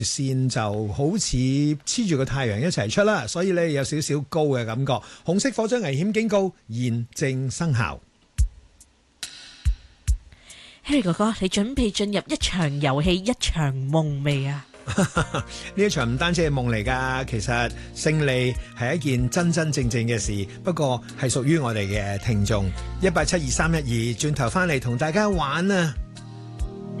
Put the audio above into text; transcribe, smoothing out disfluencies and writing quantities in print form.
線就好似黐住個太陽一齊出啦，所以咧有少少高嘅感覺。紅色火災危險警告現正生效。 Harry 哥哥，你準備進入一場遊戲、一場夢未啊？ 呢一場唔單止係夢嚟㗎，其實勝利係一件真真正正嘅事，不過係屬於我哋嘅聽眾。1872312，轉頭翻嚟同大家玩啊！